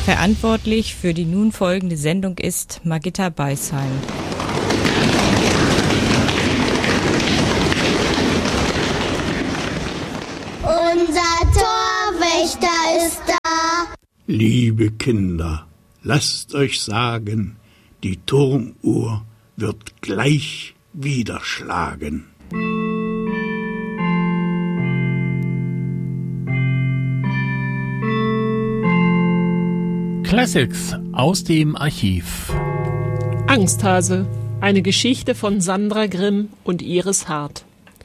Verantwortlich für die nun folgende Sendung ist Margitta Beisheim. Unser Torwächter ist da. Liebe Kinder, lasst euch sagen, die Turmuhr wird gleich wieder schlagen. Classics aus dem Archiv. Angsthase, eine Geschichte von Sandra Grimm und Iris Hart.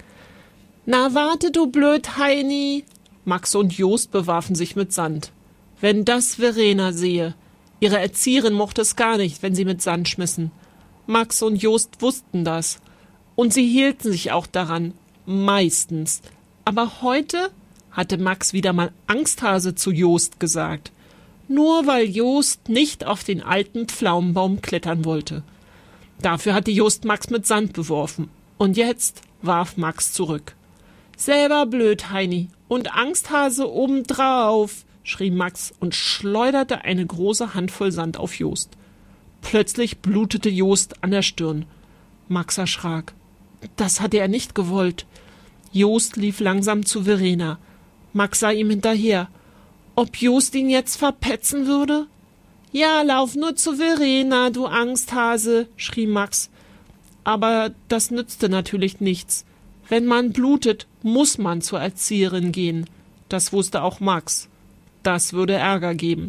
Na warte, du blöd Heini! Max und Jost bewarfen sich mit Sand. Wenn das Verena sehe. Ihre Erzieherin mochte es gar nicht, wenn sie mit Sand schmissen. Max und Jost wussten das. Und sie hielten sich auch daran. Meistens. Aber heute hatte Max wieder mal Angsthase zu Jost gesagt. Nur weil Jost nicht auf den alten Pflaumenbaum klettern wollte. Dafür hatte Jost Max mit Sand beworfen. Und jetzt warf Max zurück. Selber blöd, Heini. Und Angsthase obendrauf, schrie Max und schleuderte eine große Handvoll Sand auf Jost. Plötzlich blutete Jost an der Stirn. Max erschrak. Das hatte er nicht gewollt. Jost lief langsam zu Verena. Max sah ihm hinterher. Ob Jost ihn jetzt verpetzen würde? Ja, lauf nur zu Verena, du Angsthase, schrie Max. Aber das nützte natürlich nichts. Wenn man blutet, muss man zur Erzieherin gehen. Das wusste auch Max. Das würde Ärger geben.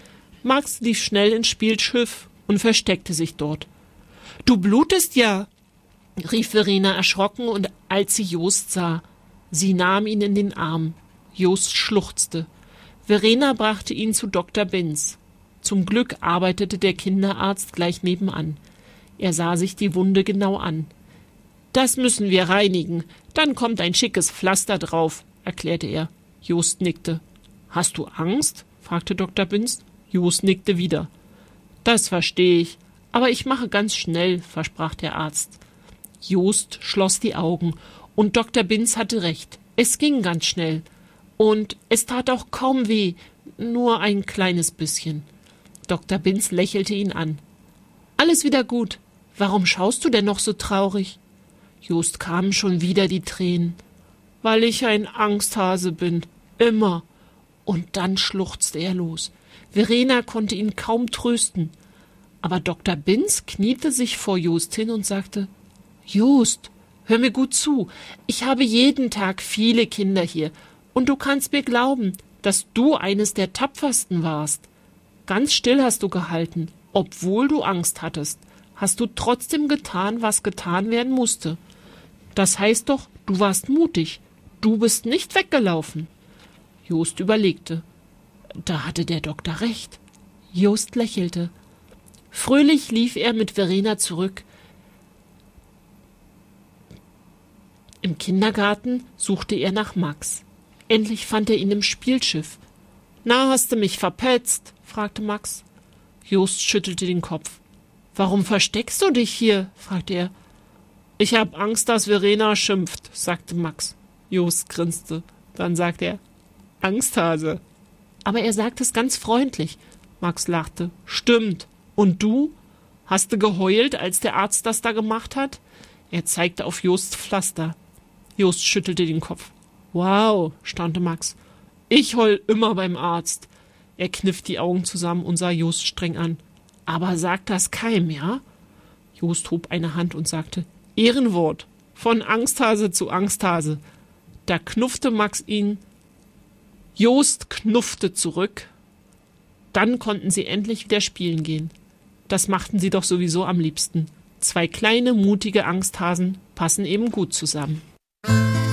Max lief schnell ins Spielschiff und versteckte sich dort. »Du blutest ja«, rief Verena erschrocken, und als sie Jost sah, sie nahm ihn in den Arm. Jost schluchzte. Verena brachte ihn zu Dr. Binz. Zum Glück arbeitete der Kinderarzt gleich nebenan. Er sah sich die Wunde genau an. »Das müssen wir reinigen, dann kommt ein schickes Pflaster drauf«, erklärte er. Jost nickte. »Hast du Angst?« fragte Dr. Binz. Jost nickte wieder. »Das verstehe ich, aber ich mache ganz schnell«, versprach der Arzt. Jost schloss die Augen, und Dr. Binz hatte recht. Es ging ganz schnell. Und es tat auch kaum weh, nur ein kleines bisschen. Dr. Binz lächelte ihn an. »Alles wieder gut. Warum schaust du denn noch so traurig?« Jost kamen schon wieder die Tränen. »Weil ich ein Angsthase bin. Immer.« Und dann schluchzte er los. Verena konnte ihn kaum trösten. Aber Dr. Binz kniete sich vor Jost hin und sagte, »Jost, hör mir gut zu. Ich habe jeden Tag viele Kinder hier. Und du kannst mir glauben, dass du eines der tapfersten warst. Ganz still hast du gehalten, obwohl du Angst hattest. Hast du trotzdem getan, was getan werden musste. Das heißt doch, du warst mutig. Du bist nicht weggelaufen.« Jost überlegte. Da hatte der Doktor recht. Jost lächelte. Fröhlich lief er mit Verena zurück. Im Kindergarten suchte er nach Max. Endlich fand er ihn im Spielschiff. »Na, hast du mich verpetzt?« fragte Max. Jost schüttelte den Kopf. »Warum versteckst du dich hier?« fragte er. »Ich hab Angst, dass Verena schimpft«, sagte Max. Jost grinste. Dann sagte er, »Angsthase.« Aber er sagte es ganz freundlich. Max lachte. »Stimmt. Und du? Hast du geheult, als der Arzt das da gemacht hat?« Er zeigte auf Josts Pflaster. Jost schüttelte den Kopf. »Wow«, staunte Max. »Ich heul immer beim Arzt.« Er kniff die Augen zusammen und sah Jost streng an. »Aber sag das keinem, ja?« Jost hob eine Hand und sagte, »Ehrenwort. Von Angsthase zu Angsthase.« Da knuffte Max ihn. Jost knuffte zurück. Dann konnten sie endlich wieder spielen gehen. Das machten sie doch sowieso am liebsten. Zwei kleine, mutige Angsthasen passen eben gut zusammen.